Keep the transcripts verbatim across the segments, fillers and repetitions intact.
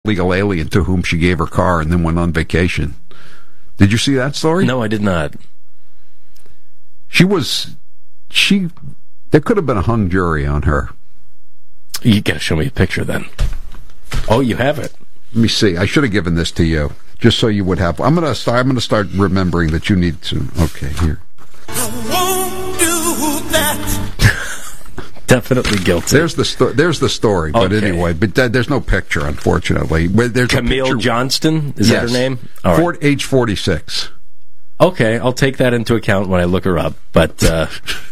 illegal alien to whom she gave her car and then went on vacation. Did you see that story? No, I did not. She was, she, there could have been a hung jury on her. You got to show me a picture then. Oh, you have it. Let me see. I should have given this to you, just so you would have. I'm gonna start. I'm gonna start remembering that you need to. Okay, here. I won't do that. Definitely guilty. There's the sto- There's the story. But Okay. anyway, but uh, there's no picture, unfortunately. But there's Camille a picture. Johnston? Is Yes. that her name? All right. Fort, age forty-six. Okay, I'll take that into account when I look her up. But uh,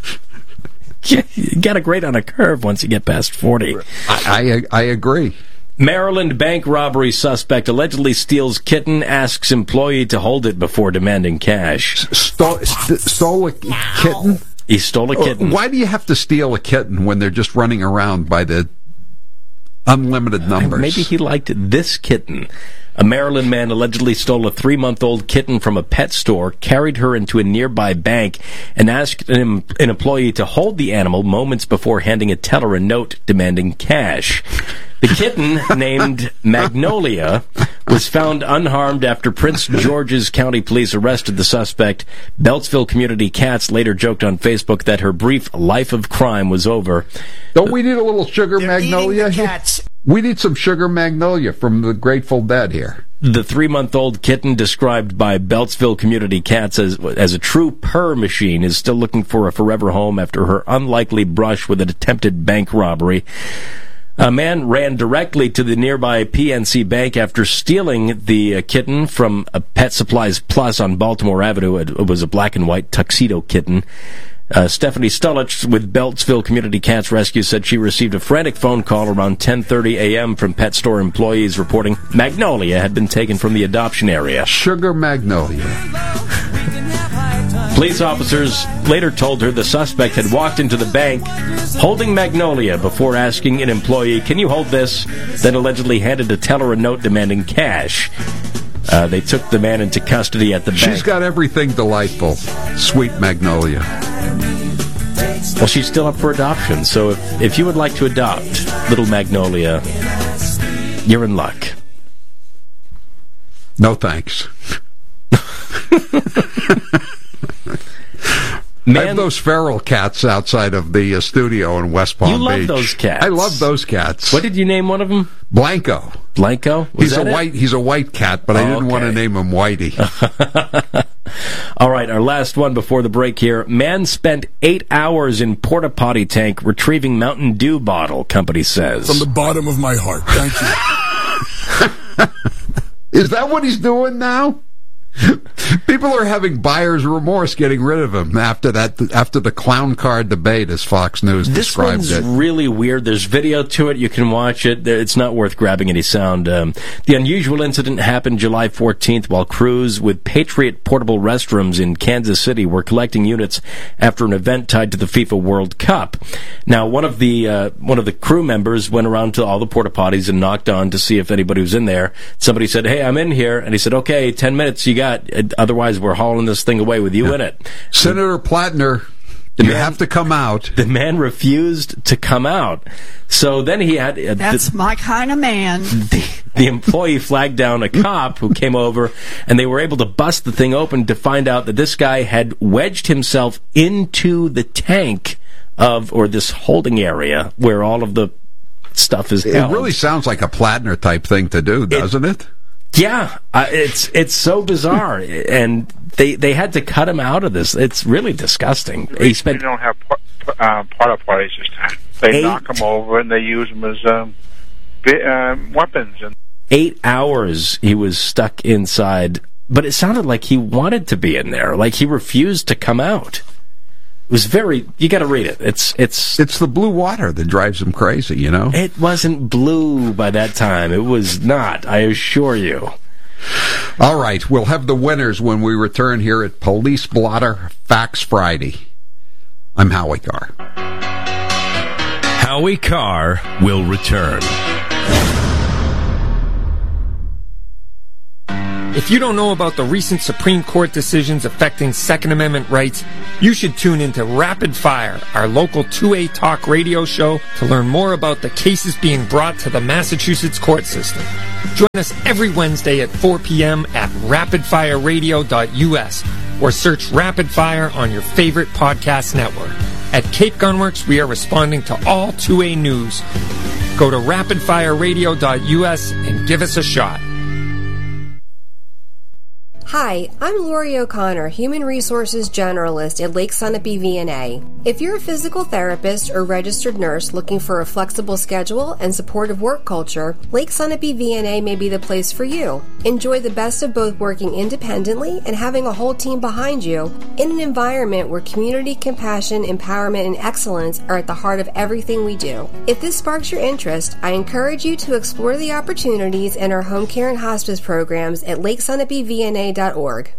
you got a grade on a curve once you get past forty. I, I I agree. Maryland bank robbery suspect allegedly steals kitten, asks employee to hold it before demanding cash. Stole, st- stole a kitten. He stole a kitten. Why do you have to steal a kitten when they're just running around by the unlimited numbers? Maybe he liked this kitten. A Maryland man allegedly stole a three-month-old kitten from a pet store, carried her into a nearby bank, and asked an, an employee to hold the animal moments before handing a teller a note demanding cash. The kitten, named Magnolia, was found unharmed after Prince George's County Police arrested the suspect. Beltsville Community Cats later joked on Facebook that her brief life of crime was over. Don't we need a little sugar They're magnolia? eating the cats. We need some sugar magnolia from the Grateful Dead here. The three-month-old kitten, described by Beltsville Community Cats as, as a true purr machine, is still looking for a forever home after her unlikely brush with an attempted bank robbery. A man ran directly to the nearby P N C Bank after stealing the uh, kitten from a Pet Supplies Plus on Baltimore Avenue. It, it was a black and white tuxedo kitten. Uh, Stephanie Stullich with Beltsville Community Cats Rescue said she received a frantic phone call around ten thirty a.m. from pet store employees reporting Magnolia had been taken from the adoption area. Sugar magnolia. Police officers later told her the suspect had walked into the bank holding Magnolia before asking an employee, "Can you hold this?" Then allegedly handed a teller a note demanding cash. Uh, they took the man into custody at the bank. She's got everything delightful. Sweet magnolia. Well, she's still up for adoption, so if, if you would like to adopt little Magnolia, you're in luck. No thanks. Man, I have those feral cats outside of the uh, studio in West Palm Beach. You love those cats. I love those cats. What did you name one of them? Blanco. Blanco? Was He's a that it? white. He's a white cat, but I Oh, didn't okay. want to name him Whitey. All right, our last one before the break here. Man spent eight hours in porta potty tank retrieving Mountain Dew bottle, company says. From the bottom of my heart, thank you. Is that what he's doing now? People are having buyer's remorse getting rid of him after that, after the clown car debate, as Fox News This described one's it. really weird. There's video to it. You can watch it. It's not worth grabbing any sound. Um, the unusual incident happened July fourteenth while crews with Patriot portable restrooms in Kansas City were collecting units after an event tied to the FIFA World Cup. Now, one of the uh, one of the crew members went around to all the porta potties and knocked on to see if anybody was in there. Somebody said, "Hey, I'm in here," and he said, "Okay, ten minutes you got. Otherwise, we're hauling this thing away with you Yeah. in it." Senator Plattner, The you man- have to come out. The man refused to come out. So then he had... Uh, That's the, my kind of man. the, the employee flagged down a cop who came over, and they were able to bust the thing open to find out that this guy had wedged himself into the tank of, or this holding area where all of the stuff is It held. really sounds like a Plattner type thing to do, doesn't it? Yeah, uh, it's it's so bizarre, and they they had to cut him out of this. It's really disgusting. He They spent don't have por- uh, porta potties this time. They Eight. knock them over and they use them as um, bi- um, weapons. And eight hours he was stuck inside, but it sounded like he wanted to be in there, like he refused to come out. It was very, you got to read it. It's it's It's the blue water that drives him crazy, you know? it wasn't blue by that time. It was not, I assure you. All right, we'll have the winners when we return here at Police Blotter Facts Friday. I'm Howie Carr. Howie Carr will return. If you don't know about the recent Supreme Court decisions affecting Second Amendment rights, you should tune into Rapid Fire, our local two A talk radio show, to learn more about the cases being brought to the Massachusetts court system. Join us every Wednesday at four p.m. at rapid fire radio dot u s or search Rapid Fire on your favorite podcast network. At Cape Gunworks, we are responding to all two A news. Go to rapid fire radio dot u s and give us a shot. Hi, I'm Lori O'Connor, Human Resources Generalist at Lake Sunapee V N A. If you're a physical therapist or registered nurse looking for a flexible schedule and supportive work culture, Lake Sunapee V N A may be the place for you. Enjoy the best of both working independently and having a whole team behind you in an environment where community, compassion, empowerment, and excellence are at the heart of everything we do. If this sparks your interest, I encourage you to explore the opportunities in our home care and hospice programs at lake sunapee v n a dot org.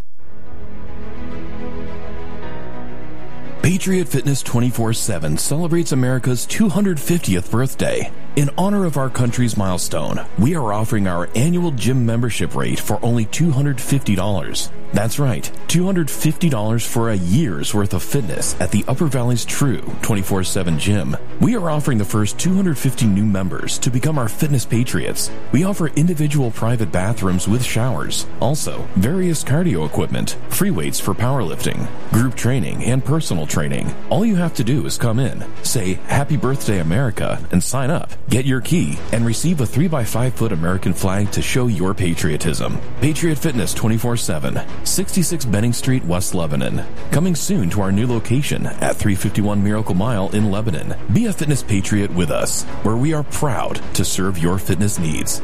Patriot Fitness twenty-four seven celebrates America's two hundred fiftieth birthday. In honor of our country's milestone, we are offering our annual gym membership rate for only two hundred fifty dollars. That's right, two hundred fifty dollars for a year's worth of fitness at the Upper Valley's true twenty-four seven gym. We are offering the first two hundred fifty new members to become our fitness patriots. We offer individual private bathrooms with showers. Also, various cardio equipment, free weights for powerlifting, group training, and personal training. All you have to do is come in, say Happy Birthday America, and sign up. Get your key and receive a three by five foot American flag to show your patriotism. Patriot Fitness twenty-four seven, sixty-six Benning Street, West Lebanon. Coming soon to our new location at three fifty-one Miracle Mile in Lebanon. Be a fitness patriot with us, where we are proud to serve your fitness needs.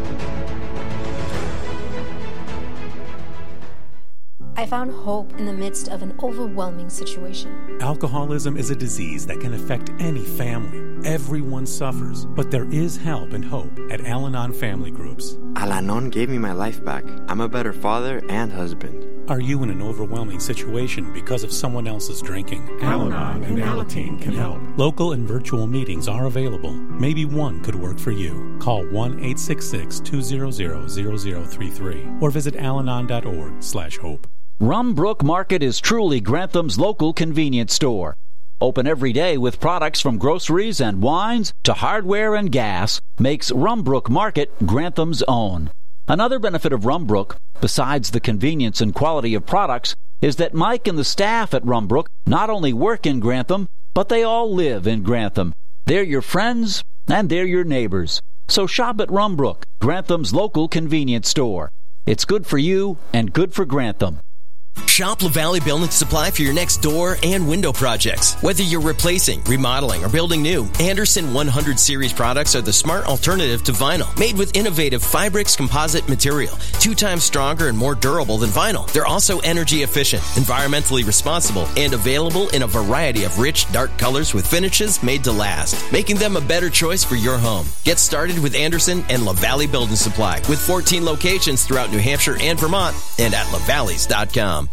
I found hope in the midst of an overwhelming situation. Alcoholism is a disease that can affect any family. Everyone suffers, but there is help and hope at Al-Anon Family Groups. Al-Anon gave me my life back. I'm a better father and husband. Are you in an overwhelming situation because of someone else's drinking? Al-Anon and Alateen can help. Local and virtual meetings are available. Maybe one could work for you. Call one eight six six, two zero zero, zero zero three three or visit alanon dot org slash hope. Rumbrook Market is truly Grantham's local convenience store. Open every day with products from groceries and wines to hardware and gas makes Rumbrook Market Grantham's own. Another benefit of Rumbrook, besides the convenience and quality of products, is that Mike and the staff at Rumbrook not only work in Grantham, but they all live in Grantham. They're your friends and they're your neighbors. So shop at Rumbrook, Grantham's local convenience store. It's good for you and good for Grantham. Shop LaValley Building Supply for your next door and window projects. Whether you're replacing, remodeling, or building new, Anderson one hundred series products are the smart alternative to vinyl. Made with innovative Fibrix composite material, two times stronger and more durable than vinyl. They're also energy efficient, environmentally responsible, and available in a variety of rich, dark colors with finishes made to last, making them a better choice for your home. Get started with Anderson and LaValley Building Supply with fourteen locations throughout New Hampshire and Vermont and at lavalleys dot com.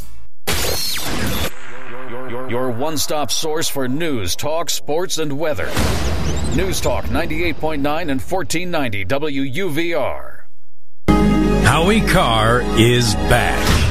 Your one-stop source for news, talk, sports, and weather. News Talk ninety-eight point nine and fourteen ninety W U V R. Howie Carr is back.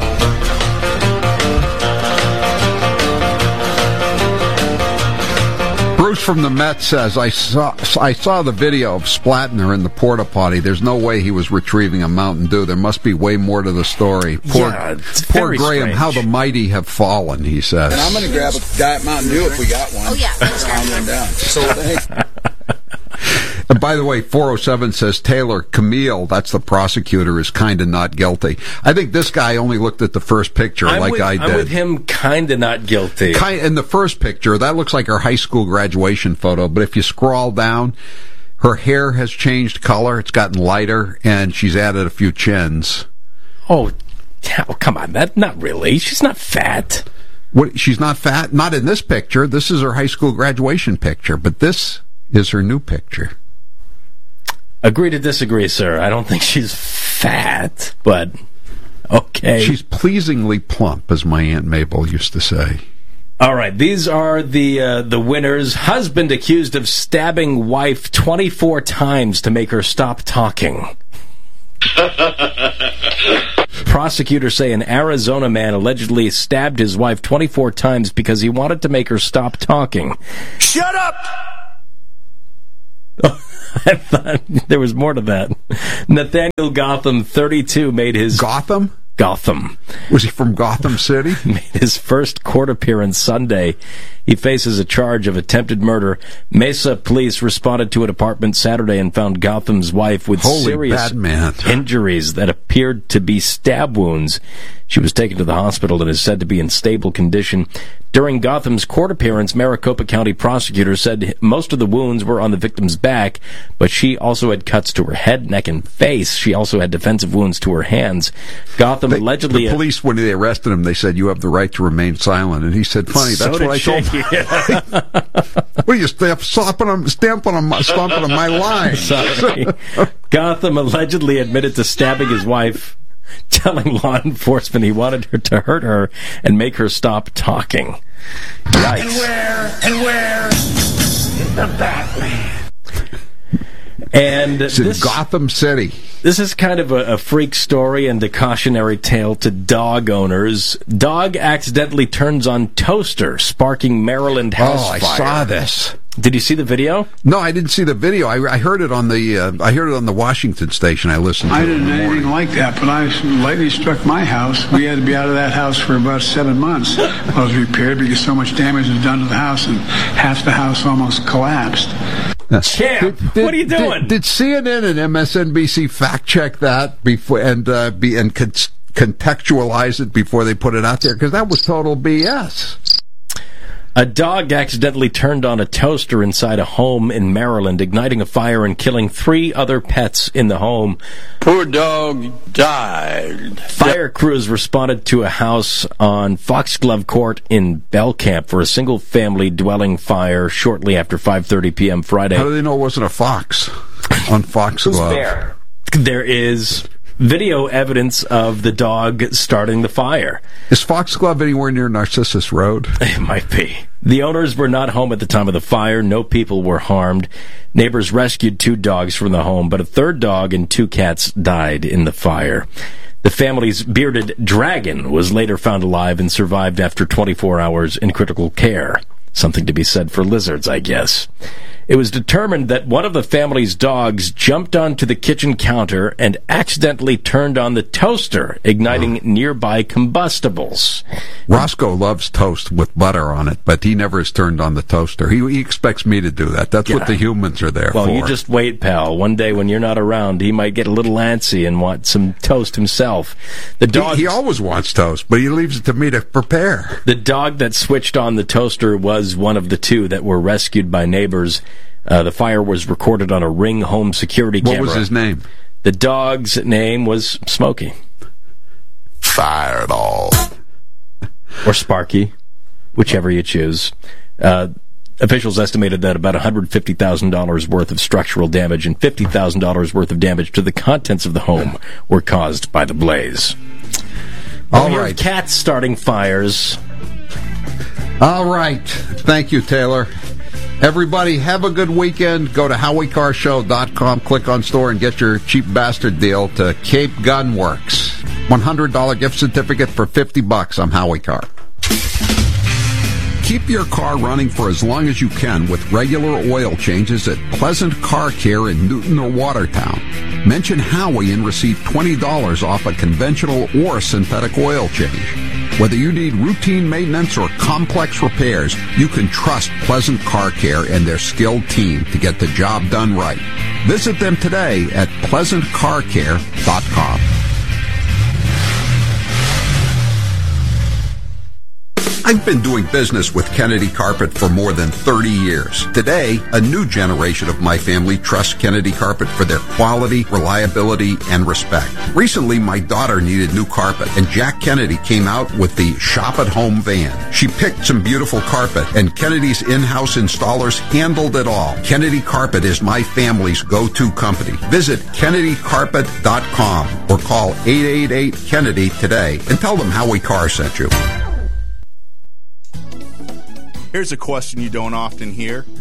Bruce from the Mets says, I saw I saw the video of Splatner in the porta potty. There's no way he was retrieving a Mountain Dew. There must be way more to the story. Poor, yeah, it's poor very Graham, strange. how the mighty have fallen, he says. And I'm going to grab a Diet Mountain Dew if we got one. Oh, yeah. Pound one down. So thanks. And by the way, four oh seven says Taylor Camille, that's the prosecutor, is kind of not guilty. I think this guy only looked at the first picture I'm like with, I did. I'm with him, kind of not guilty. Kind, in the first picture, that looks like her high school graduation photo, but if you scroll down, her hair has changed color, it's gotten lighter, and she's added a few chins. Oh, oh come on, that not really. She's not fat. What? She's not fat? Not in this picture. This is her high school graduation picture, but this is her new picture. Agree to disagree, sir. I don't think she's fat, but okay. She's pleasingly plump, as my Aunt Mabel used to say. All right, these are the uh, the winners. Husband accused of stabbing wife twenty-four times to make her stop talking. Prosecutors say an Arizona man allegedly stabbed his wife twenty-four times because he wanted to make her stop talking. Shut up! I thought there was more to that. Nathaniel Gotham, thirty-two, made his... Gotham? Gotham. Was he from Gotham City? Made his first court appearance Sunday. He faces a charge of attempted murder. Mesa police responded to an apartment Saturday and found Gotham's wife with Holy serious Batman. injuries that appeared to be stab wounds. She was taken to the hospital and is said to be in stable condition. During Gotham's court appearance, Maricopa County prosecutors said most of the wounds were on the victim's back, but she also had cuts to her head, neck, and face. She also had defensive wounds to her hands. Gotham they, allegedly... The police, when they arrested him, they said, "You have the right to remain silent." And he said, "Funny, So that's did what I told she. him." What are you stamp, stomping on, stamping on my, stomping on my line? Sorry. Gotham allegedly admitted to stabbing his wife, telling law enforcement he wanted her to hurt her and make her stop talking. Yikes. And where, and where is the Batman? And It's in this, Gotham City. This is kind of a, a freak story and a cautionary tale to dog owners. Dog accidentally turns on toaster, sparking Maryland house Oh, I fire. saw this. Did you see the video? No, I didn't see the video. I, I heard it on the uh, I heard it on the Washington station. I listened to I it. didn't do anything like that, but I lightning struck my house. We had to be out of that house for about seven months. It was repaired because so much damage was done to the house, and half the house almost collapsed. Champ, Did- did- what are you doing? Did, did C N N and M S N B C fact check that before and uh, be and con- contextualize it before they put it out there? Because that was total B S. A dog accidentally turned on a toaster inside a home in Maryland, igniting a fire and killing three other pets in the home. Poor dog died. Fire crews responded to a house on Foxglove Court in Belcamp for a single-family dwelling fire shortly after five thirty p.m. Friday. How do they know it wasn't a fox on Foxglove? there? There is video evidence of the dog starting the fire. Is Foxglove anywhere near Narcissus Road? It might be. The owners were not home at the time of the fire. No people were harmed. Neighbors rescued two dogs from the home, but a third dog and two cats died in the fire. The family's bearded dragon was later found alive and survived after twenty-four hours in critical care. Something to be said for lizards, I guess. It was determined that one of the family's dogs jumped onto the kitchen counter and accidentally turned on the toaster, igniting nearby combustibles. Roscoe loves toast with butter on it, but he never has turned on the toaster. He, he expects me to do that. That's Yeah. what the humans are there Well, for. you just wait, pal. One day when you're not around, he might get a little antsy and want some toast himself. The dog, he, he always wants toast, but he leaves it to me to prepare. the dog that switched on the toaster was one of the two that were rescued by neighbors. Uh, the fire was recorded on a Ring home security What camera. was his name? The dog's name was Smokey. Fireball. Or Sparky, whichever you choose. Uh, officials estimated that about one hundred fifty thousand dollars worth of structural damage and fifty thousand dollars worth of damage to the contents of the home were caused by the blaze. All Over here, right. Cats starting fires. All right. Thank you, Taylor. Everybody, have a good weekend. Go to Howie Car Show dot com, click on store, and get your cheap bastard deal to Cape Gun Works. one hundred dollars gift certificate for fifty bucks on Howie Car. Keep your car running for as long as you can with regular oil changes at Pleasant Car Care in Newton or Watertown. Mention Howie and receive twenty dollars off a conventional or synthetic oil change. Whether you need routine maintenance or complex repairs, you can trust Pleasant Car Care and their skilled team to get the job done right. Visit them today at Pleasant Car Care dot com. I've been doing business with Kennedy Carpet for more than thirty years. Today, a new generation of my family trusts Kennedy Carpet for their quality, reliability, and respect. Recently, my daughter needed new carpet, and Jack Kennedy came out with the Shop at Home van. She picked some beautiful carpet, and Kennedy's in-house installers handled it all. Kennedy Carpet is my family's go-to company. Visit Kennedy Carpet dot com or call eight eight eight Kennedy today and tell them Howie Carr sent you. Here's a question you don't often hear.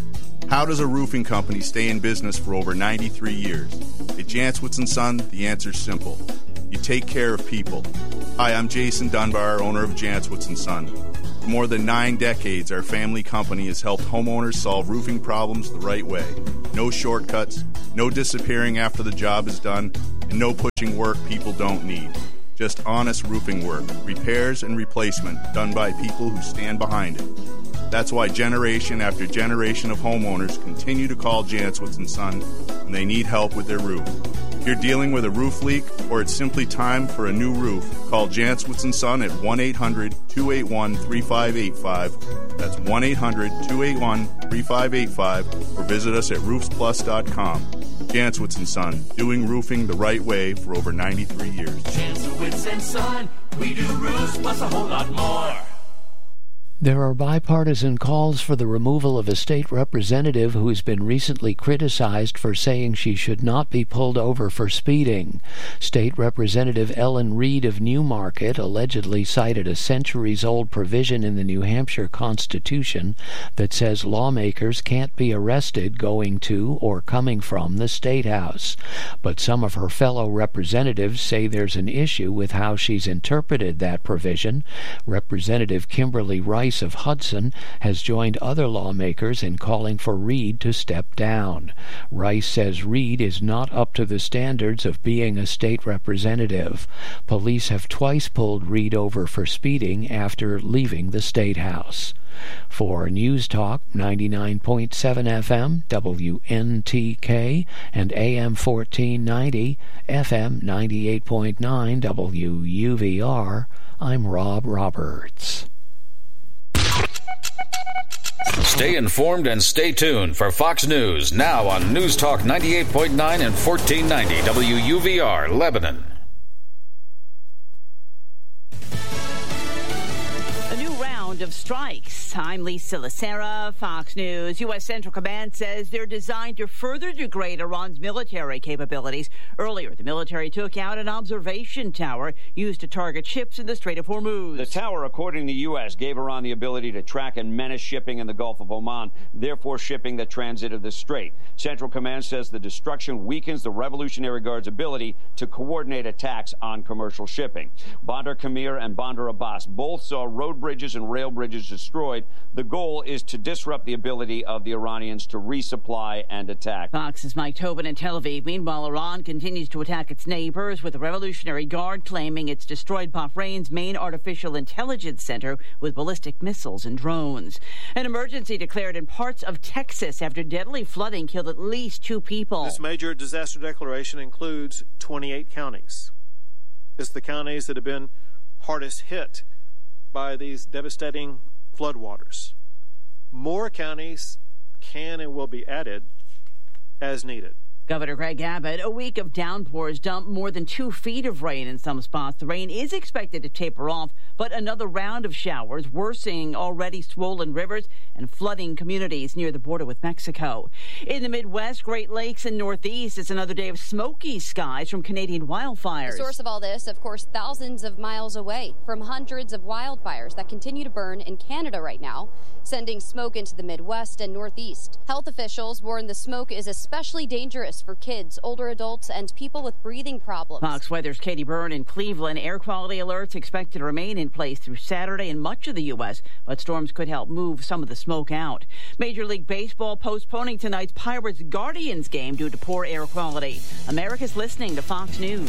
How does a roofing company stay in business for over ninety-three years? At Jantzwitz and Son, the answer's simple. You take care of people. Hi, I'm Jason Dunbar, owner of Jantzwitz and Son. For more than nine decades, our family company has helped homeowners solve roofing problems the right way. No shortcuts, no disappearing after the job is done, and no pushing work people don't need. Just honest roofing work, repairs and replacement done by people who stand behind it. That's why generation after generation of homeowners continue to call Jantzwitz and Son when they need help with their roof. If you're dealing with a roof leak or it's simply time for a new roof, call Jantzwitz and Son at one eight hundred two eight one three five eight five. That's one eight hundred two eight one three five eight five or visit us at roofs plus dot com. Jantzwitz and Son, doing roofing the right way for over ninety-three years. Jantzwitz and Son, we do roofs plus a whole lot more. There are bipartisan calls for the removal of a state representative who has been recently criticized for saying she should not be pulled over for speeding. State Representative Ellen Reed of Newmarket allegedly cited a centuries-old provision in the New Hampshire Constitution that says lawmakers can't be arrested going to or coming from the State House. But some of her fellow representatives say there's an issue with how she's interpreted that provision. Representative Kimberly Rice of Hudson has joined other lawmakers in calling for Reed to step down. Rice says Reed is not up to the standards of being a state representative. Police have twice pulled Reed over for speeding after leaving the State House. For News Talk ninety-nine point seven F M, W N T K, and A M fourteen ninety, F M ninety-eight point nine, W U V R, I'm Rob Roberts. Stay informed and stay tuned for Fox News, now on News Talk ninety-eight point nine and fourteen ninety W U V R, Lebanon. A new round of strikes. I'm Lisa Lacera, Fox News. U S. Central Command says they're designed to further degrade Iran's military capabilities. Earlier, the military took out an observation tower used to target ships in the Strait of Hormuz. The tower, according to the U S, gave Iran the ability to track and menace shipping in the Gulf of Oman, therefore shipping that transited the strait. Central Command says the destruction weakens the Revolutionary Guard's ability to coordinate attacks on commercial shipping. Bandar Kamir and Bandar Abbas both saw road bridges and rail bridges destroyed. The goal is to disrupt the ability of the Iranians to resupply and attack. Fox's Mike Tobin in Tel Aviv. Meanwhile, Iran continues to attack its neighbors, with the Revolutionary Guard claiming it's destroyed Bahrain's main artificial intelligence center with ballistic missiles and drones. An emergency declared in parts of Texas after deadly flooding killed at least two people. This major disaster declaration includes twenty-eight counties. It's the counties that have been hardest hit by these devastating floodwaters. More counties can and will be added as needed. Governor Greg Abbott, a week of downpours dumped more than two feet of rain in some spots. The rain is expected to taper off, but another round of showers worsening already swollen rivers and flooding communities near the border with Mexico. In the Midwest, Great Lakes, and Northeast, it's another day of smoky skies from Canadian wildfires. The source of all this, of course, thousands of miles away from hundreds of wildfires that continue to burn in Canada right now, sending smoke into the Midwest and Northeast. Health officials warn the smoke is especially dangerous for kids, older adults, and people with breathing problems. Fox Weather's Katie Byrne in Cleveland. Air quality alerts expected to remain in place through Saturday in much of the U S, but storms could help move some of the smoke out. Major League Baseball postponing tonight's Pirates-Guardians game due to poor air quality. America's listening to Fox News.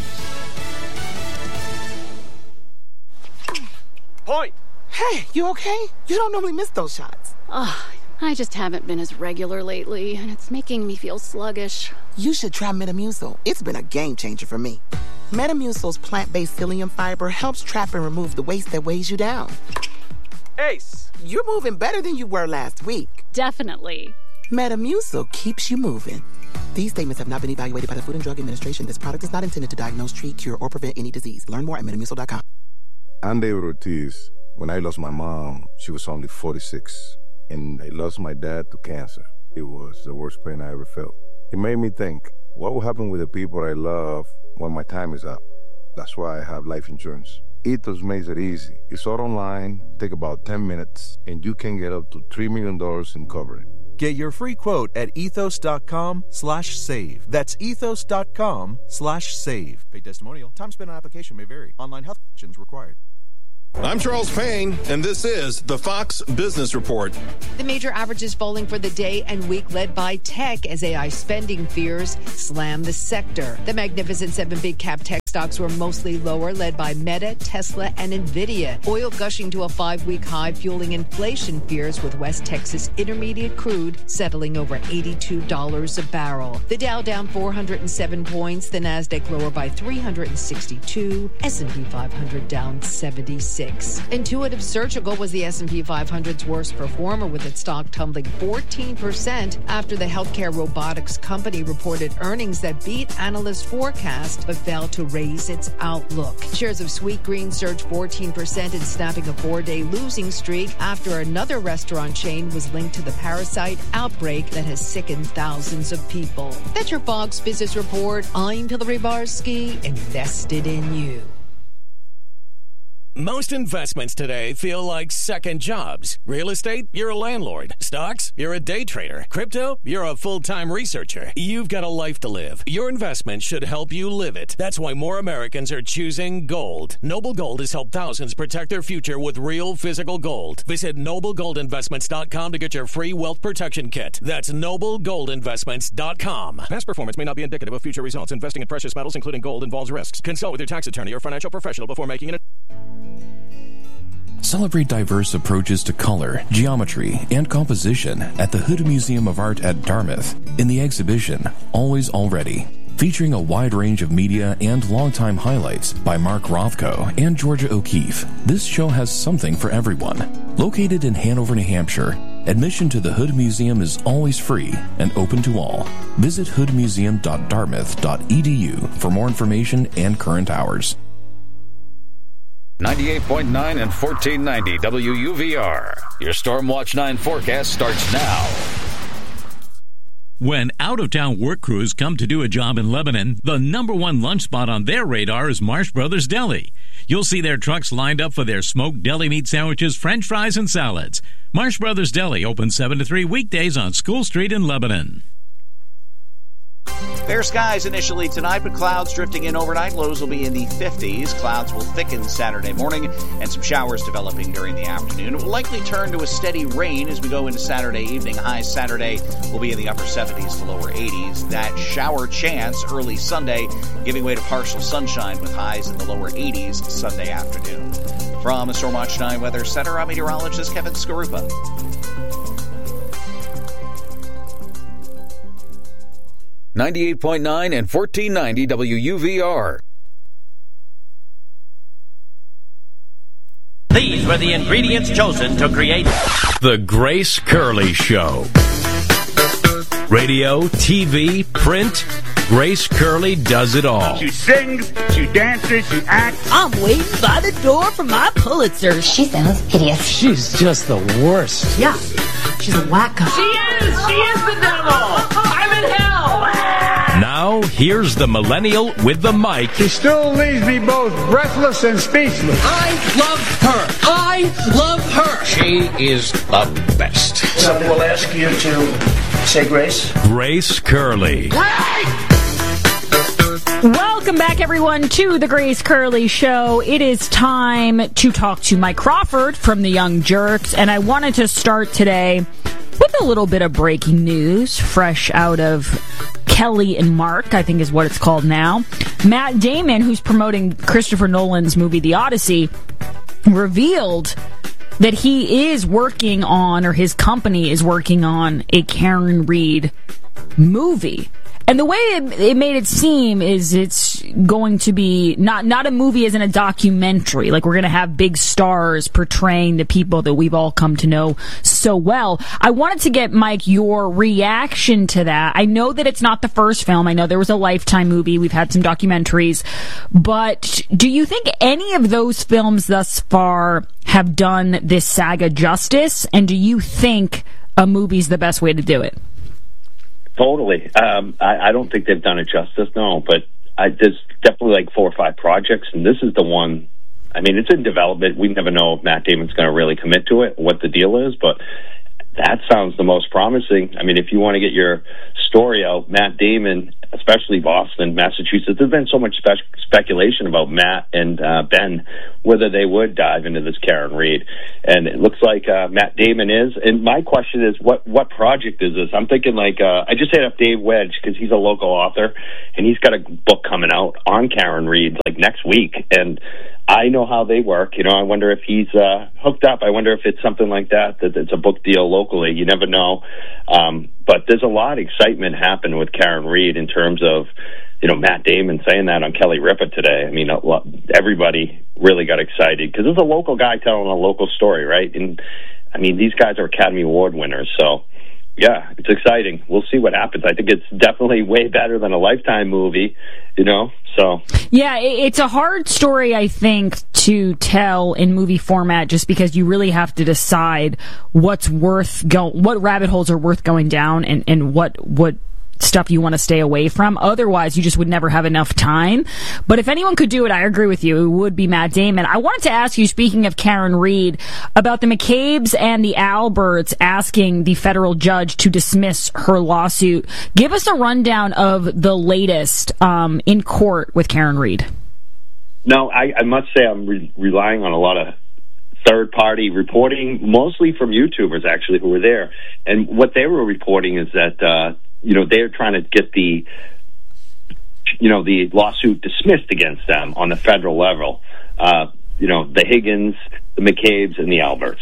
Point! Hey, you okay? You don't normally miss those shots. Ugh. I just haven't been as regular lately, and it's making me feel sluggish. You should try Metamucil. It's been a game changer for me. Metamucil's plant-based psyllium fiber helps trap and remove the waste that weighs you down. Ace, you're moving better than you were last week. Definitely. Metamucil keeps you moving. These statements have not been evaluated by the Food and Drug Administration. This product is not intended to diagnose, treat, cure, or prevent any disease. Learn more at metamucil dot com. I'm David Ortiz. When I lost my mom, she was only forty-six. And I lost my dad to cancer. It was the worst pain I ever felt. It made me think, what will happen with the people I love when my time is up? That's why I have life insurance. Ethos makes it easy. It's all online, take about ten minutes, and you can get up to three million dollars in coverage. Get your free quote at ethos.com slash save. That's ethos.com slash save. Paid testimonial. Time spent on application may vary. Online health questions required. I'm Charles Payne, and this is the Fox Business Report. The major averages falling for the day and week, led by tech as A I spending fears slam the sector. The Magnificent Seven big cap tech stocks were mostly lower, led by Meta, Tesla, and Nvidia. Oil gushing to a five-week high, fueling inflation fears, with West Texas Intermediate crude settling over eighty-two dollars a barrel. The Dow down four hundred seven points, the Nasdaq lower by three hundred sixty-two, S and P five hundred down seventy-six. Intuitive Surgical was the S and P five hundred's worst performer, with its stock tumbling fourteen percent after the healthcare robotics company reported earnings that beat analyst forecasts but failed to raise its outlook. Shares of Sweetgreen surged fourteen percent in snapping a four-day losing streak after another restaurant chain was linked to the parasite outbreak that has sickened thousands of people. That's your Fox Business Report. I'm Hillary Barsky, invested in you. Most investments today feel like second jobs. Real estate, you're a landlord. Stocks, you're a day trader. Crypto, you're a full-time researcher. You've got a life to live. Your investment should help you live it. That's why more Americans are choosing gold. Noble Gold has helped thousands protect their future with real physical gold. Visit noble gold investments dot com to get your free wealth protection kit. That's noble gold investments dot com. Past performance may not be indicative of future results. Investing in precious metals, including gold, involves risks. Consult with your tax attorney or financial professional before making an... Celebrate diverse approaches to color, geometry, and composition at the Hood Museum of Art at Dartmouth in the exhibition Always Already, featuring a wide range of media and longtime highlights by Mark Rothko and Georgia O'Keeffe. This show has something for everyone. Located in Hanover, New Hampshire, admission to the Hood Museum is always free and open to all. Visit hood museum dot dartmouth dot e d u for more information and current hours. ninety-eight point nine and fourteen ninety W U V R. Your Storm Watch nine forecast starts now. When out-of-town work crews come to do a job in Lebanon, the number one lunch spot on their radar is Marsh Brothers Deli. You'll see their trucks lined up for their smoked deli meat sandwiches, french fries, and salads. Marsh Brothers Deli opens seven to three weekdays on School Street in Lebanon. Fair skies initially tonight, but clouds drifting in overnight. Lows will be in the fifties. Clouds will thicken Saturday morning, and some showers developing during the afternoon. It will likely turn to a steady rain as we go into Saturday evening. Highs Saturday will be in the upper seventies to lower eighties. That shower chance early Sunday, giving way to partial sunshine with highs in the lower eighties Sunday afternoon. From the Storm Watch nine Weather Center, I'm meteorologist Kevin Skarupa. ninety-eight point nine and fourteen ninety W U V R. These were the ingredients chosen to create The Grace Curley Show. Radio, T V, print, Grace Curley does it all. She sings, she dances, she acts. I'm waiting by the door for my Pulitzer. She sounds hideous. She's just the worst. Yeah, she's a wacko. She is! She is the devil! I'm in hell! Now, here's the millennial with the mic. She still leaves me both breathless and speechless. I love her. I love her. She is the best. Somebody will ask you to say grace. Grace Curley. Welcome back, everyone, to the Grace Curley Show. It is time to talk to Mike Crawford from the Young Jerks, and I wanted to start today with a little bit of breaking news, fresh out of Kelly and Mark, I think is what it's called now. Matt Damon, who's promoting Christopher Nolan's movie The Odyssey, revealed that he is working on, or his company is working on, a Karen Reed movie. And the way it, it made it seem is it's going to be not not a movie as in a documentary. Like, we're going to have big stars portraying the people that we've all come to know so well. I wanted to get, Mike, your reaction to that. I know that it's not the first film. I know there was a Lifetime movie. We've had some documentaries. But do you think any of those films thus far have done this saga justice? And do you think a movie's the best way to do it? Totally. Um, I, I don't think they've done it justice, no, but I, there's definitely like four or five projects, and this is the one. I mean, it's in development. We never know if Matt Damon's going to really commit to it, what the deal is, but that sounds the most promising. I mean, if you want to get your story out, Matt Damon, especially Boston, Massachusetts, there's been so much spe- speculation about Matt and uh, Ben, whether they would dive into this Karen Read. And it looks like uh, Matt Damon is. And my question is, what, what project is this? I'm thinking like, uh, I just hit up Dave Wedge because he's a local author, and he's got a book coming out on Karen Read like next week. And I know how they work. You know, I wonder if he's uh, hooked up. I wonder if it's something like that, that it's a book deal locally. You never know. Um, but there's a lot of excitement happening with Karen Read in terms of, you know, Matt Damon saying that on Kelly Ripa today. I mean, a lot, everybody really got excited because it's a local guy telling a local story, right? And, I mean, these guys are Academy Award winners, so yeah, it's exciting. We'll see what happens. I think it's definitely way better than a Lifetime movie, you know, so. Yeah, it's a hard story, I think, to tell in movie format just because you really have to decide what's worth go, what rabbit holes are worth going down and, and what, what, stuff you want to stay away from. Otherwise, you just would never have enough time. But if anyone could do it, I agree with you. It would be Matt Damon. I wanted to ask you, speaking of Karen Read, about the McCabe's and the Alberts asking the federal judge to dismiss her lawsuit. Give us a rundown of the latest um, in court with Karen Read. No, I, I must say I'm re- relying on a lot of third-party reporting, mostly from YouTubers, actually, who were there. And what they were reporting is that uh, you know, they're trying to get the, you know, the lawsuit dismissed against them on the federal level. Uh, you know, the Higgins, the McCabe's, and the Alberts.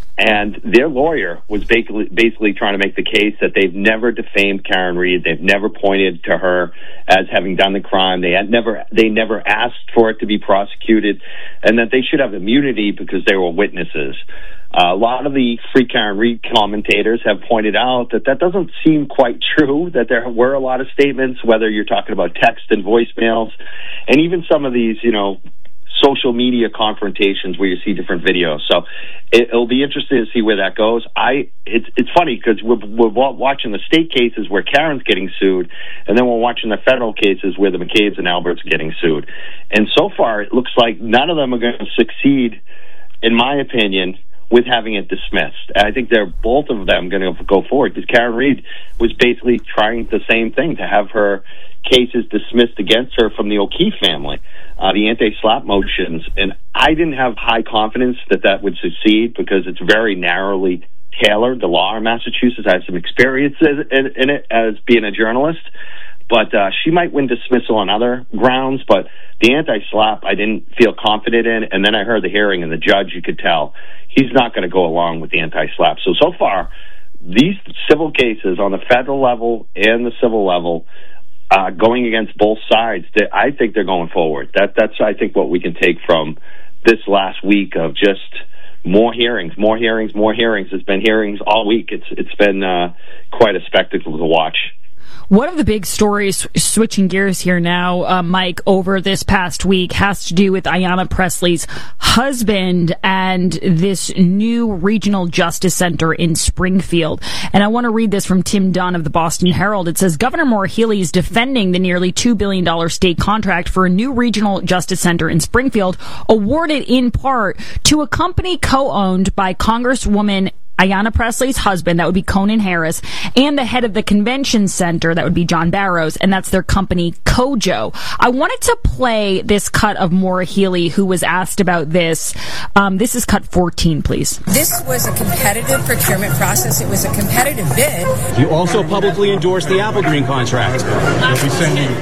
And their lawyer was basically, basically trying to make the case that they've never defamed Karen Read. They've never pointed to her as having done the crime. They had never, they never asked for it to be prosecuted, and that they should have immunity because they were witnesses. Uh, a lot of the Free Karen Read commentators have pointed out that that doesn't seem quite true, that there were a lot of statements, whether you're talking about text and voicemails, and even some of these, you know, social media confrontations where you see different videos. So it, it'll be interesting to see where that goes. I It's it's funny because we're, we're watching the state cases where Karen's getting sued, and then we're watching the federal cases where the McCabe's and Alberts are getting sued. And so far, it looks like none of them are going to succeed, in my opinion, with having it dismissed. I think they're both of them going to go forward because Karen Read was basically trying the same thing, to have her cases dismissed against her from the O'Keefe family, uh, the anti-SLAPP motions. And I didn't have high confidence that that would succeed because it's very narrowly tailored, the law in Massachusetts. I have some experience in, in it as being a journalist. But uh, she might win dismissal on other grounds, but the anti-SLAPP I didn't feel confident in, and then I heard the hearing, and the judge, you could tell, he's not going to go along with the anti-SLAPP. So, so far, these civil cases on the federal level and the civil level, uh, going against both sides, they, I think they're going forward. That, that's, I think, what we can take from this last week of just more hearings, more hearings, more hearings. It's been hearings all week. It's It's been uh, quite a spectacle to watch. One of the big stories, switching gears here now, uh, Mike, over this past week has to do with Ayanna Pressley's husband and this new regional justice center in Springfield. And I want to read this from Tim Dunn of the Boston Herald. It says, Governor Maura Healey is defending the nearly two billion dollars state contract for a new regional justice center in Springfield, awarded in part to a company co-owned by Congresswoman Ayanna Pressley's husband, that would be Conan Harris, and the head of the convention center, that would be John Barrows, and that's their company, Kojo. I wanted to play this cut of Maura Healey, who was asked about this. Um, this is cut fourteen, please. This was a competitive procurement process. It was a competitive bid. You also publicly endorsed the Applegreen contract. We send you.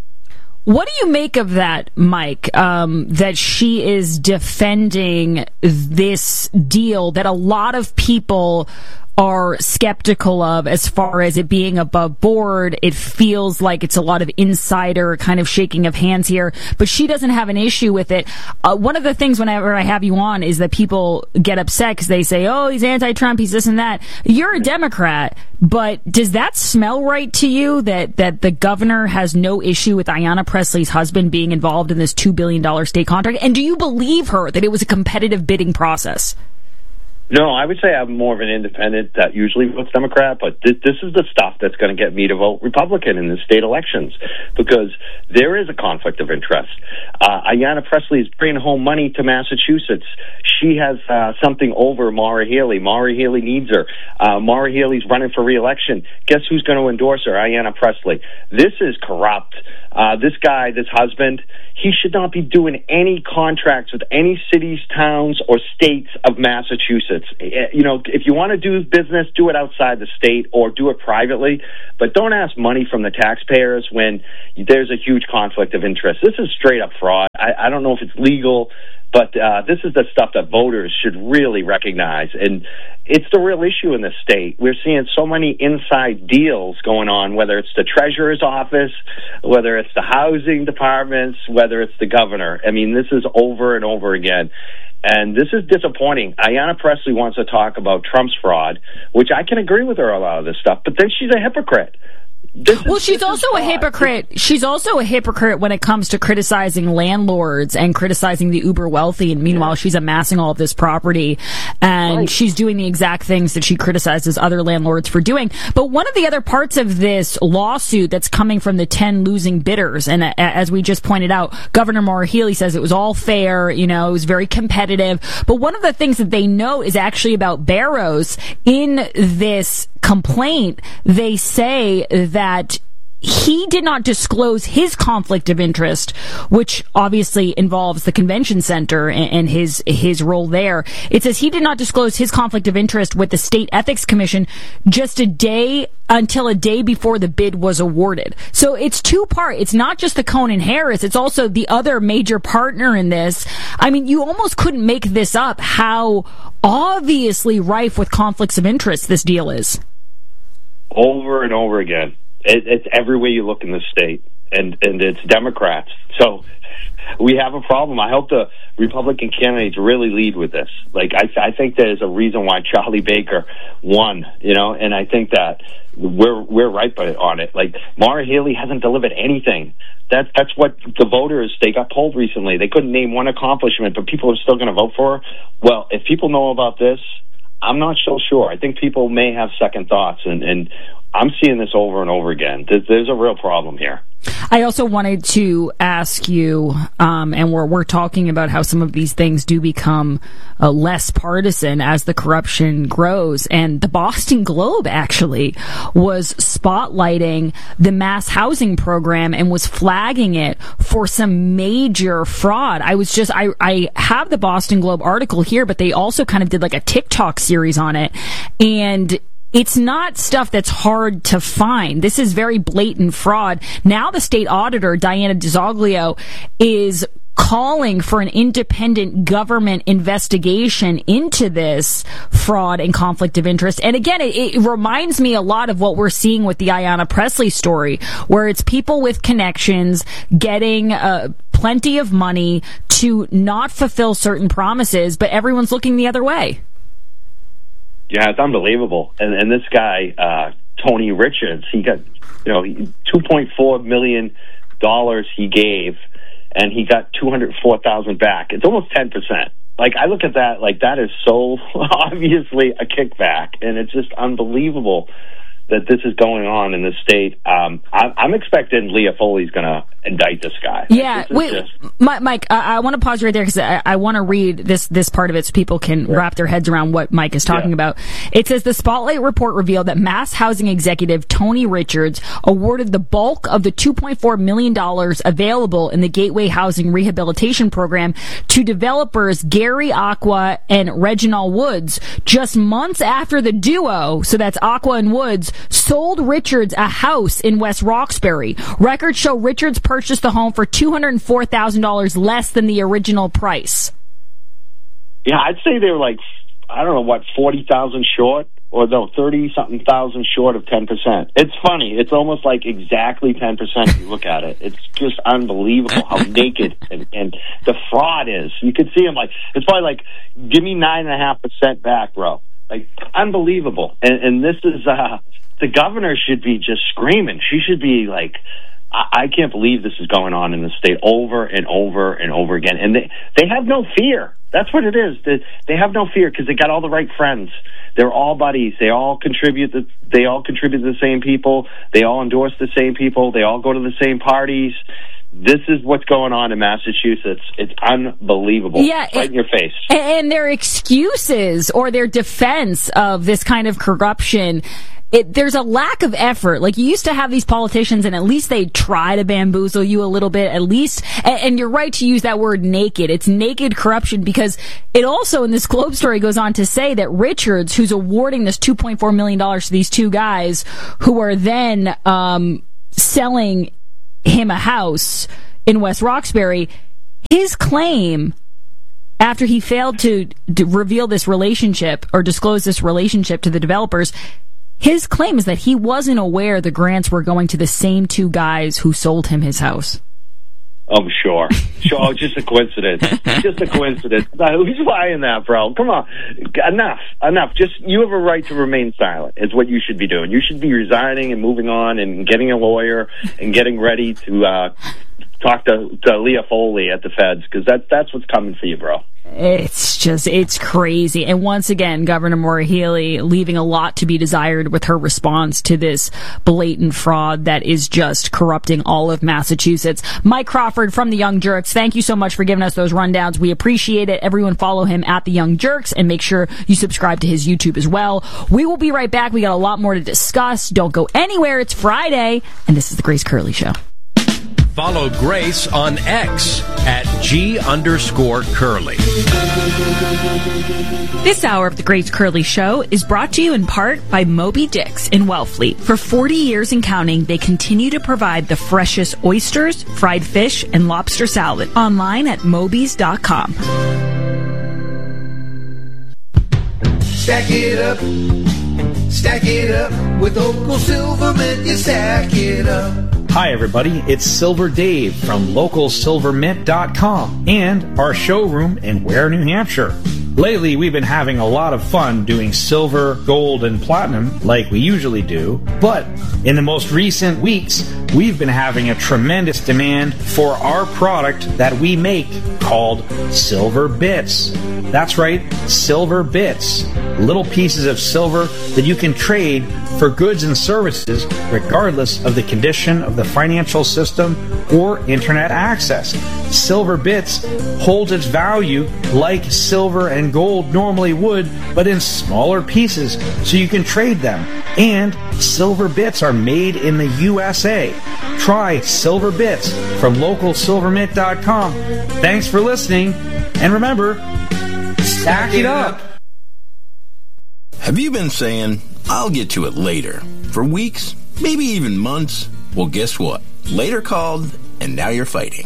What do you make of that, Mike, um, that she is defending this deal that a lot of people are skeptical of as far as it being above board? It feels like it's a lot of insider kind of shaking of hands here, but she doesn't have an issue with it. Uh, one of the things whenever I have you on is that people get upset because they say, oh, he's anti-Trump, he's this and that. You're a Democrat, but does that smell right to you, that, that the governor has no issue with Ayanna Pressley's husband being involved in this two billion dollars state contract? And do you believe her that it was a competitive bidding process? No, I would say I'm more of an independent that usually votes Democrat, but this, this is the stuff that's going to get me to vote Republican in the state elections, because there is a conflict of interest. Uh, Ayanna Pressley is bringing home money to Massachusetts. She has uh, something over Maura Healey. Maura Healey needs her. Uh, Maura Healey's running for re-election. Guess who's going to endorse her? Ayanna Pressley. This is corrupt. Uh, this guy, this husband, he should not be doing any contracts with any cities, towns, or states of Massachusetts. You know, if you want to do business, do it outside the state or do it privately, but don't ask money from the taxpayers when there's a huge conflict of interest. This is straight up fraud. I, I don't know if it's legal, but uh, this is the stuff that voters should really recognize, and it's the real issue in the state. We're seeing so many inside deals going on, whether it's the treasurer's office, whether it's the housing departments, whether it's the governor. I mean, this is over and over again. And this is disappointing. Ayanna Pressley wants to talk about Trump's fraud, which I can agree with her a lot of this stuff, but then she's a hypocrite. This well, is, she's also a hypocrite. She's also a hypocrite when it comes to criticizing landlords and criticizing the uber wealthy. And meanwhile, she's amassing all of this property, and right. she's doing the exact things that she criticizes other landlords for doing. But one of the other parts of this lawsuit that's coming from the ten losing bidders, and uh, as we just pointed out, Governor Maura Healey says it was all fair. You know, it was very competitive. But one of the things that they know is actually about Barrows. In this complaint, they say that he did not disclose his conflict of interest, which obviously involves the convention center and, and his his role there. It says he did not disclose his conflict of interest with the State Ethics Commission just a day until a day before the bid was awarded. So it's two part. It's not just the Cohen Harris. It's also the other major partner in this. I mean, you almost couldn't make this up how obviously rife with conflicts of interest this deal is. Over and over again. It, it's every way you look in the state, and, and it's Democrats. So we have a problem. I hope the Republican candidates really lead with this. Like, I, I think there's a reason why Charlie Baker won, you know, and I think that we're we're right on it. Like, Maura Healey hasn't delivered anything. That, that's what the voters, they got polled recently. They couldn't name one accomplishment, but people are still going to vote for her. Well, if people know about this, I'm not so sure. I think people may have second thoughts, and, and I'm seeing this over and over again. There's, there's a real problem here. I also wanted to ask you, um, and we're we're talking about how some of these things do become uh, less partisan as the corruption grows. And the Boston Globe actually was spotlighting the mass housing program and was flagging it for some major fraud. I was just, I, I have the Boston Globe article here, but they also kind of did like a TikTok series on it. And it's not stuff that's hard to find. This is very blatant fraud. Now the state auditor, Diana DiZoglio, is calling for an independent government investigation into this fraud and conflict of interest. And again, it, it reminds me a lot of what we're seeing with the Ayanna Pressley story, where it's people with connections getting uh, plenty of money to not fulfill certain promises, but everyone's looking the other way. Yeah, it's unbelievable. And and this guy, uh, Tony Richards, he got, you know, two point four million dollars he gave, and he got two hundred four thousand dollars back. It's almost ten percent. Like, I look at that, like, that is so obviously a kickback, and it's just unbelievable that this is going on in the state. Um, I, I'm expecting Leah Foley's going to indict this guy. Yeah, this wait, just... Mike, I, I want to pause right there because I, I want to read this this part of it so people can yeah. wrap their heads around what Mike is talking yeah. about. It says the Spotlight report revealed that mass housing executive Tony Richards awarded the bulk of the two point four million dollars available in the Gateway Housing Rehabilitation Program to developers Gary Aqua and Reginald Woods just months after the duo, so that's Aqua and Woods, sold Richards a house in West Roxbury. Records show Richards purchased the home for two hundred four thousand dollars less than the original price. Yeah, I'd say they were like, I don't know, what, forty thousand short? Or no, thirty-something thousand short of ten percent. It's funny. It's almost like exactly ten percent if you look at it. It's just unbelievable how naked and, and the fraud is. You could see him like, it's probably like, give me nine point five percent back, bro. Like, unbelievable. And, and this is, uh, the governor should be just screaming. She should be like, I, I can't believe this is going on in the state over and over and over again. And they, they have no fear. That's what it is. They, they have no fear because they got all the right friends. They're all buddies. They all contribute. The, they all contribute to the same people. They all endorse the same people. They all go to the same parties. This is what's going on in Massachusetts. It's unbelievable. Yeah, it's right it, in your face. And their excuses or their defense of this kind of corruption, it, there's a lack of effort. Like, you used to have these politicians, and at least they try to bamboozle you a little bit, at least. And, and you're right to use that word naked. It's naked corruption, because it also, in this Globe story, goes on to say that Richards, who's awarding this two point four million dollars to these two guys who are then um, selling him a house in West Roxbury, his claim after he failed to d- reveal this relationship or disclose this relationship to the developers, his claim is that he wasn't aware the grants were going to the same two guys who sold him his house. Oh, sure. Sure, oh, just a coincidence. Just a coincidence. Who's buying that, bro? Come on. Enough. Enough. Just, you have a right to remain silent, is what you should be doing. You should be resigning and moving on and getting a lawyer and getting ready to uh, talk to, to Leah Foley at the feds, because that, that's what's coming for you, bro. It's just, it's crazy. And once again, Governor Maura Healey leaving a lot to be desired with her response to this blatant fraud that is just corrupting all of Massachusetts. Mike Crawford from the Young Jerks, thank you so much for giving us those rundowns. We appreciate it. Everyone follow him at the Young Jerks and make sure you subscribe to his YouTube as well. We will be right back. We got a lot more to discuss. Don't go anywhere. It's Friday, and this is the Grace Curley Show. Follow Grace on X at G underscore Curly. This hour of the Grace Curley Show is brought to you in part by Moby Dick's in Wellfleet. For forty years and counting, they continue to provide the freshest oysters, fried fish, and lobster salad. Online at mobies dot com. Stack it up, stack it up, with Local Silvermint, you stack it up. Hi everybody, it's Silver Dave from local silver mint dot com and our showroom in Ware, New Hampshire. Lately, we've been having a lot of fun doing silver, gold, and platinum like we usually do, but in the most recent weeks, we've been having a tremendous demand for our product that we make called Silver Bits. That's right, Silver Bits. Little pieces of silver that you can trade for goods and services regardless of the condition of the financial system or internet access. Silver Bits holds its value like silver and gold normally would, but in smaller pieces so you can trade them. And Silver Bits are made in the U S A. Try Silver Bits from local silver mint dot com. Thanks for listening, and remember, stack it up. Have you been saying, I'll get to it later, for weeks, maybe even months? Well, guess what? Later called, and now you're fighting.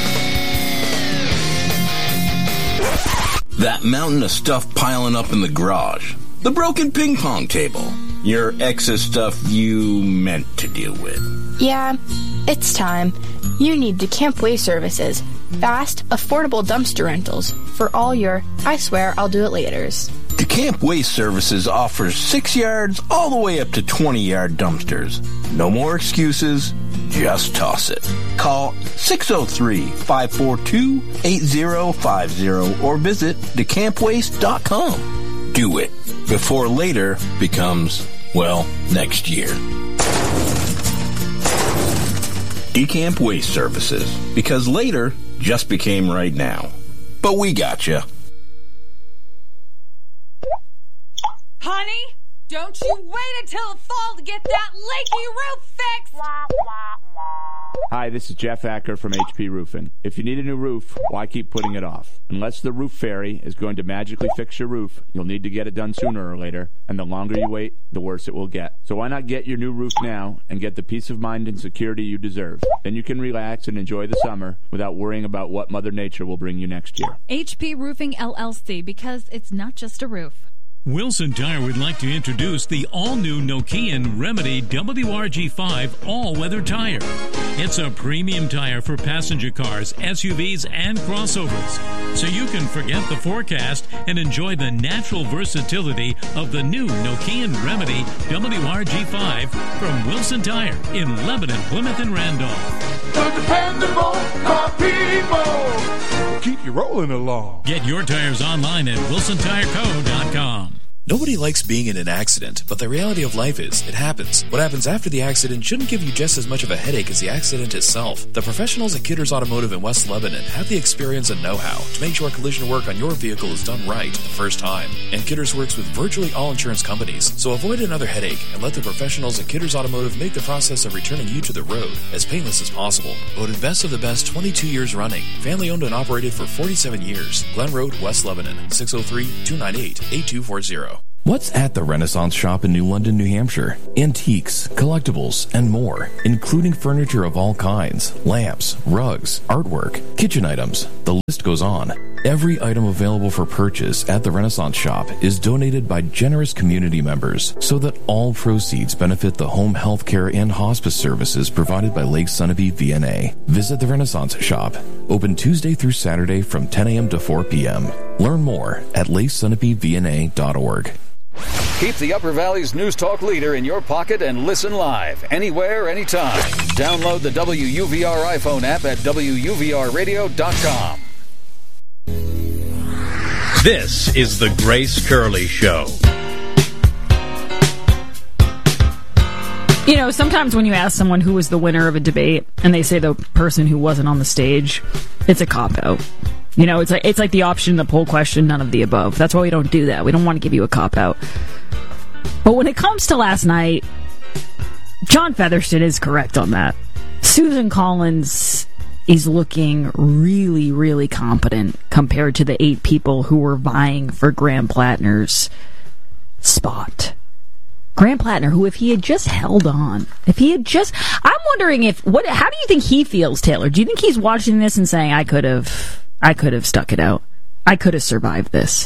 That mountain of stuff piling up in the garage. The broken ping pong table. Your excess stuff you meant to deal with. Yeah, it's time. You need DeCamp Waste Services. Fast, affordable dumpster rentals for all your, I swear I'll do it laters. DeCamp Waste Services offers six yards all the way up to twenty-yard dumpsters. No more excuses. Just toss it. Call six oh three, five four two, eight oh five oh or visit decamp waste dot com. Do it before later becomes, well, next year. DeCamp Waste Services, because later just became right now. But we gotcha. Honey, don't you wait until the fall to get that leaky roof fixed! Hi, this is Jeff Acker from H P Roofing. If you need a new roof, why keep putting it off? Unless the roof fairy is going to magically fix your roof, you'll need to get it done sooner or later, and the longer you wait, the worse it will get. So why not get your new roof now and get the peace of mind and security you deserve? Then you can relax and enjoy the summer without worrying about what Mother Nature will bring you next year. H P Roofing L L C, because it's not just a roof. Wilson Tire would like to introduce the all-new Nokian Remedy W R G five all-weather tire. It's a premium tire for passenger cars, S U Vs, and crossovers, so you can forget the forecast and enjoy the natural versatility of the new Nokian Remedy W R G five from Wilson Tire in Lebanon, Plymouth, and Randolph. The dependable car people. Keep your rolling along. Get your tires online at wilson tire co dot com. Nobody likes being in an accident, but the reality of life is, it happens. What happens after the accident shouldn't give you just as much of a headache as the accident itself. The professionals at Kidders Automotive in West Lebanon have the experience and know-how to make sure collision work on your vehicle is done right the first time. And Kidders works with virtually all insurance companies, so avoid another headache and let the professionals at Kidders Automotive make the process of returning you to the road as painless as possible. Voted best of the best twenty-two years running. Family owned and operated for forty-seven years. Glen Road, West Lebanon, six oh three, two nine eight, eight two four zero. What's at the Renaissance Shop in New London, New Hampshire? Antiques, collectibles, and more, including furniture of all kinds, lamps, rugs, artwork, kitchen items. The list goes on. Every item available for purchase at the Renaissance Shop is donated by generous community members so that all proceeds benefit the home health care and hospice services provided by Lake Sunapee V N A. Visit the Renaissance Shop, open Tuesday through Saturday from ten a.m. to four p.m. Learn more at lake sunapee v n a dot org. Keep the Upper Valley's News Talk leader in your pocket and listen live, anywhere, anytime. Download the W U V R iPhone app at w u v r radio dot com. This is the Grace Curley Show. You know, sometimes when you ask someone who was the winner of a debate and they say the person who wasn't on the stage, it's a cop-out. You know, it's like it's like the option in the poll question, none of the above. That's why we don't do that. We don't want to give you a cop-out. But when it comes to last night, John Featherston is correct on that. Susan Collins is looking really, really competent compared to the eight people who were vying for Graham Plattner's spot. Graham Plattner, who if he had just held on, if he had just... I'm wondering if... what? How do you think he feels, Taylor? Do you think he's watching this and saying, I could have... I could have stuck it out. I could have survived this.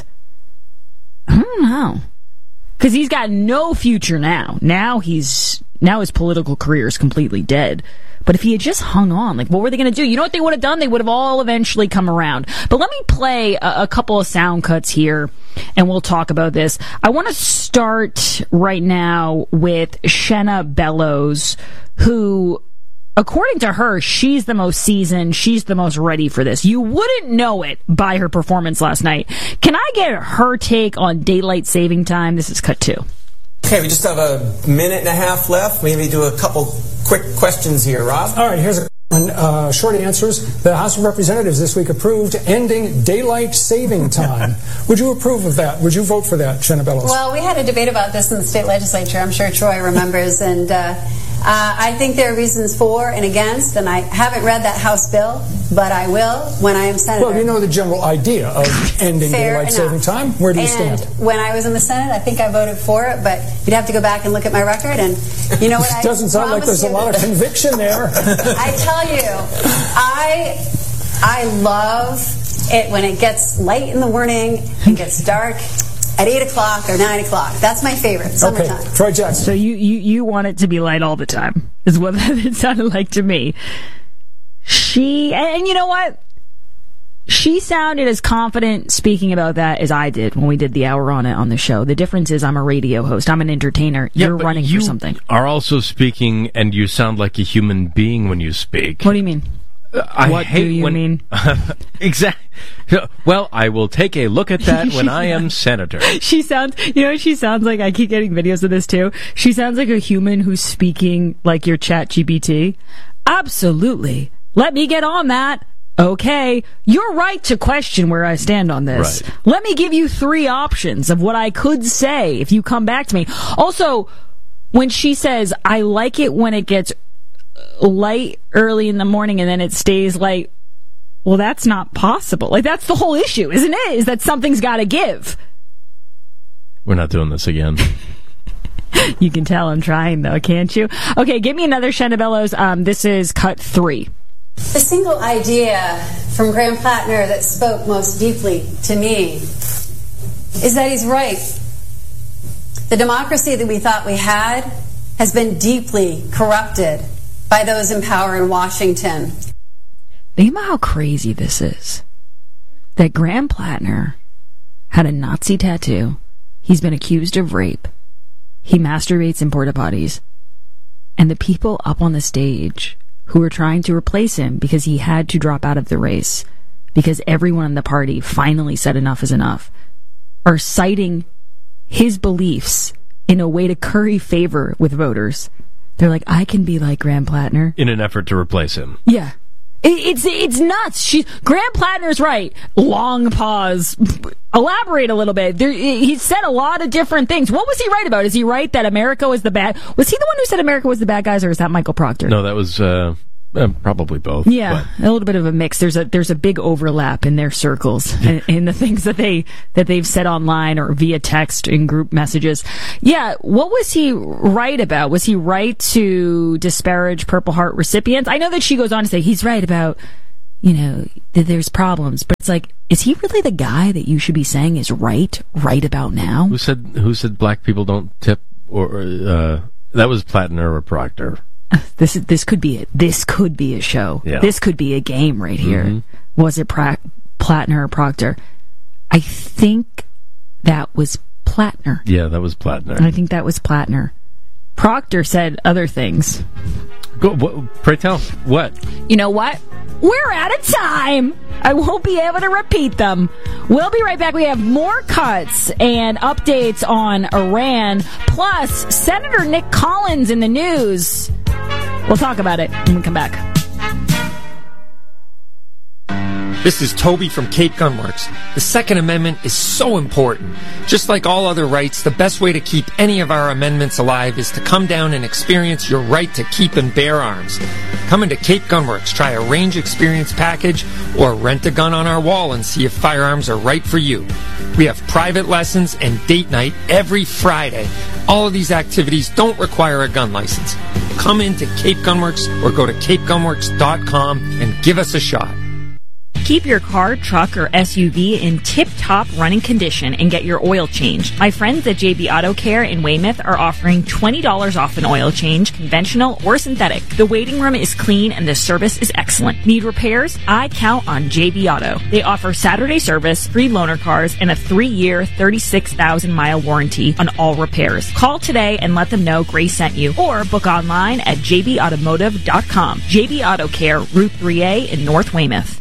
I don't know. Because he's got no future now. Now he's now his political career is completely dead. But if he had just hung on, like, what were they going to do? You know what they would have done? They would have all eventually come around. But let me play a, a couple of sound cuts here, and we'll talk about this. I want to start right now with Shenna Bellows, who... according to her, she's the most seasoned, she's the most ready for this. You wouldn't know it by her performance last night. Can I get her take on daylight saving time? This is cut two. Okay, we just have a minute and a half left. Maybe do a couple quick questions here, Rob. All right, here's a uh, short answers. The House of Representatives this week approved ending daylight saving time. Would you approve of that? Would you vote for that, Shenna Bellows? Well, we had a debate about this in the state legislature. I'm sure Troy remembers, and uh, Uh, I think there are reasons for and against, and I haven't read that House bill, but I will when I am senator. Well, you know the general idea of ending daylight saving time. Where do you and stand? When I was in the Senate, I think I voted for it, but you'd have to go back and look at my record, and you know what I doesn't sound like there's you? a lot of conviction there. I tell you, I I love it when it gets late in the morning and gets dark. At eight o'clock or nine o'clock. That's my favorite. Summertime. Okay, Troy Jackson. So you, you, you want it to be light all the time, is what it sounded like to me. She, and, and you know what? She sounded as confident speaking about that as I did when we did the hour on it on the show. The difference is I'm a radio host. I'm an entertainer. Yeah, You're running you for something. Are also speaking, and you sound like a human being when you speak. What do you mean? I what hate do you when, mean? Exactly. Well, I will take a look at that when I am senator. She sounds, you know what she sounds like? I keep getting videos of this too. She sounds like a human who's speaking like your Chat G P T. Absolutely. Let me get on that. Okay. You're right to question where I stand on this. Right. Let me give you three options of what I could say if you come back to me. Also, when she says, I like it when it gets light early in the morning and then it stays light, well, that's not possible. Like, that's the whole issue, isn't it? Is that something's got to give. We're not doing this again. You can tell I'm trying, though, can't you? Okay, give me another Shenna Bellows. Um, this is cut three. The single idea from Graham Plattner that spoke most deeply to me is that he's right. The democracy that we thought we had has been deeply corrupted by those in power in Washington. Think about how crazy this is. That Graham Plattner had a Nazi tattoo. He's been accused of rape. He masturbates in porta potties. And the people up on the stage who were trying to replace him because he had to drop out of the race because everyone in the party finally said enough is enough, are citing his beliefs in a way to curry favor with voters. They're like, I can be like Graham Plattner. In an effort to replace him. Yeah. It, it's it's nuts. She, Graham Plattner's right. Long pause. Elaborate a little bit. There, he said a lot of different things. What was he right about? Is he right that America was the bad... Was he the one who said America was the bad guys, or is that Michael Proctor? No, that was... Uh... Uh, probably both. Yeah, but. a little bit of a mix. There's a there's a big overlap in their circles in, in the things that they that they've said online or via text in group messages. Yeah, what was he right about? Was he right to disparage Purple Heart recipients? I know that she goes on to say he's right about, you know, that there's problems, but it's like, is he really the guy that you should be saying is right right about now? Who said who said black people don't tip? Or uh, that was Plattner or Proctor. This this could be it. This could be a show. Yeah. This could be a game right here. Mm-hmm. Was it pra- Plattner or Proctor? I think that was Plattner. Yeah, that was Plattner. I think that was Plattner. Proctor said other things. Go, what, pray tell. What? You know what? We're out of time. I won't be able to repeat them. We'll be right back. We have more cuts and updates on Iran, plus Senator Nick Collins in the news. We'll talk about it when we come back. This is Toby from Cape Gunworks. The Second Amendment is so important. Just like all other rights, the best way to keep any of our amendments alive is to come down and experience your right to keep and bear arms. Come into Cape Gunworks, try a range experience package, or rent a gun on our wall and see if firearms are right for you. We have private lessons and date night every Friday. All of these activities don't require a gun license. Come into Cape Gunworks or go to cape gunworks dot com and give us a shot. Keep your car, truck, or S U V in tip-top running condition and get your oil changed. My friends at J B Auto Care in Weymouth are offering twenty dollars off an oil change, conventional or synthetic. The waiting room is clean and the service is excellent. Need repairs? I count on J B Auto. They offer Saturday service, free loaner cars, and a three-year, thirty-six thousand mile warranty on all repairs. Call today and let them know Grace sent you, or book online at j b automotive dot com. J B Auto Care, Route three A in North Weymouth.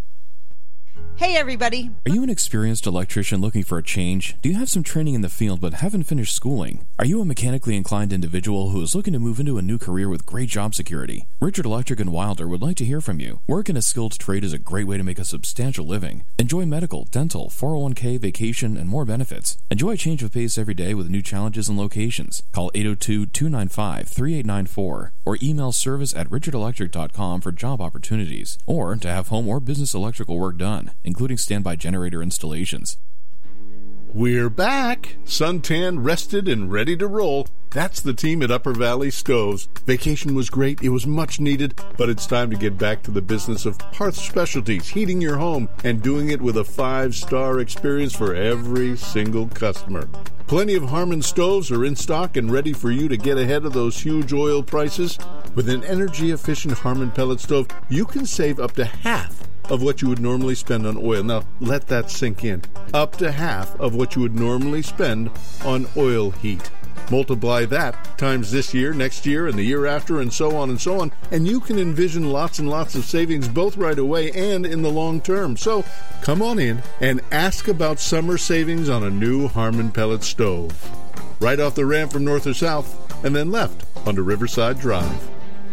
Hey, everybody. Are you an experienced electrician looking for a change? Do you have some training in the field but haven't finished schooling? Are you a mechanically inclined individual who is looking to move into a new career with great job security? Richard Electric in Wilder would like to hear from you. Work in a skilled trade is a great way to make a substantial living. Enjoy medical, dental, four oh one k, vacation, and more benefits. Enjoy a change of pace every day with new challenges and locations. Call eight oh two, two nine five, three eight nine four or email service at richard electric dot com for job opportunities, or to have home or business electrical work done, including standby generator installations. We're back! Suntan, rested, and ready to roll. That's the team at Upper Valley Stoves. Vacation was great, it was much needed, but it's time to get back to the business of hearth specialties, heating your home, and doing it with a five-star experience for every single customer. Plenty of Harmon stoves are in stock and ready for you to get ahead of those huge oil prices. With an energy-efficient Harmon pellet stove, you can save up to half of what you would normally spend on oil. Now, let that sink in. Up to half of what you would normally spend on oil heat. Multiply that times this year, next year, and the year after, and so on and so on, and you can envision lots and lots of savings both right away and in the long term. So, come on in and ask about summer savings on a new Harmon pellet stove. Right off the ramp from north or south, and then left onto Riverside Drive.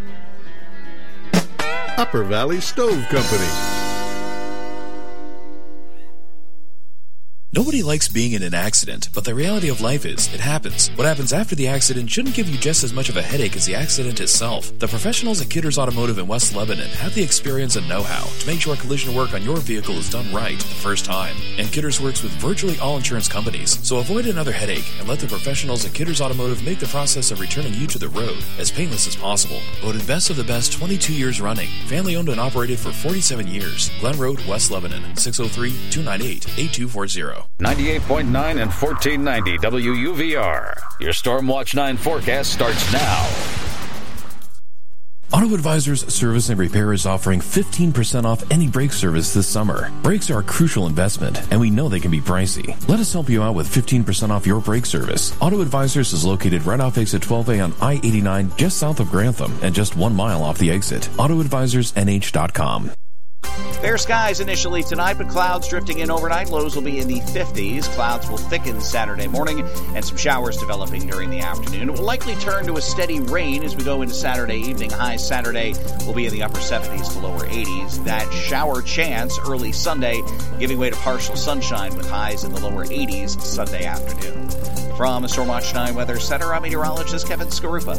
Upper Valley Stove Company. Nobody likes being in an accident, but the reality of life is, it happens. What happens after the accident shouldn't give you just as much of a headache as the accident itself. The professionals at Kidders Automotive in West Lebanon have the experience and know-how to make sure collision work on your vehicle is done right the first time. And Kidders works with virtually all insurance companies, so avoid another headache and let the professionals at Kidders Automotive make the process of returning you to the road as painless as possible. Voted best of the best twenty-two years running. Family owned and operated for forty-seven years. Glen Road, West Lebanon, six oh three, two nine eight, eight two four zero. ninety-eight point nine and fourteen ninety W U V R. Your Stormwatch nine forecast starts now. Auto Advisors Service and Repair is offering fifteen percent off any brake service this summer. Brakes are a crucial investment, and we know they can be pricey. Let us help you out with fifteen percent off your brake service. Auto Advisors is located right off exit twelve A on I eighty-nine, just south of Grantham, and just one mile off the exit. auto advisors n h dot com. Fair skies initially tonight, but clouds drifting in overnight. Lows will be in the fifties. Clouds will thicken Saturday morning, and some showers developing during the afternoon. It will likely turn to a steady rain as we go into Saturday evening. Highs Saturday will be in the upper seventies to lower eighties. That shower chance early Sunday, giving way to partial sunshine with highs in the lower eighties Sunday afternoon. From the Stormwatch nine Weather Center, I'm meteorologist Kevin Skarupa.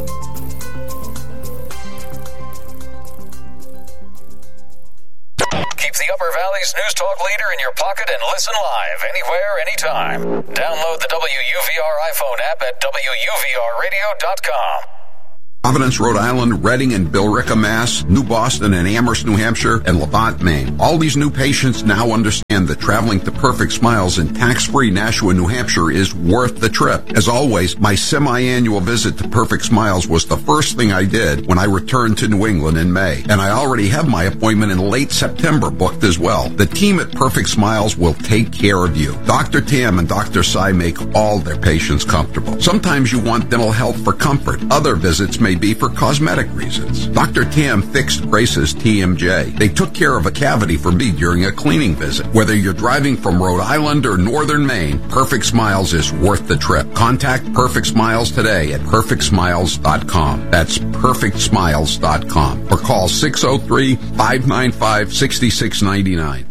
Keep the Upper Valley's News Talk leader in your pocket and listen live, anywhere, anytime. Download the W U V R iPhone app at W U V R radio dot com. Providence, Rhode Island, Reading and Billerica, Mass., New Boston and Amherst, New Hampshire, and Levant, Maine. All these new patients now understand that traveling to Perfect Smiles in tax-free Nashua, New Hampshire is worth the trip. As always, my semi-annual visit to Perfect Smiles was the first thing I did when I returned to New England in May. And I already have my appointment in late September booked as well. The team at Perfect Smiles will take care of you. Doctor Tam and Doctor Sai make all their patients comfortable. Sometimes you want dental health for comfort. Other visits may be for cosmetic reasons. Doctor Tam fixed Grace's T M J. They took care of a cavity for me during a cleaning visit. Whether you're driving from Rhode Island or northern Maine, Perfect Smiles is worth the trip. Contact Perfect Smiles today at perfect smiles dot com. That's perfect smiles dot com. Or call six oh three, five nine five, six six nine nine.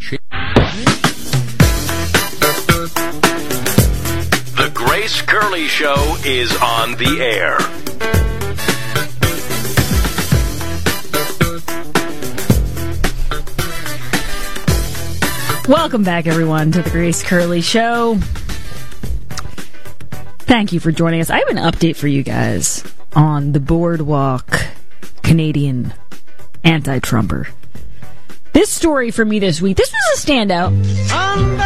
The Grace Curley Show is on the air. Welcome back, everyone, to the Grace Curley Show. Thank you for joining us. I have an update for you guys on the Boardwalk Canadian anti-Trumper. This story for me this week, this was a standout.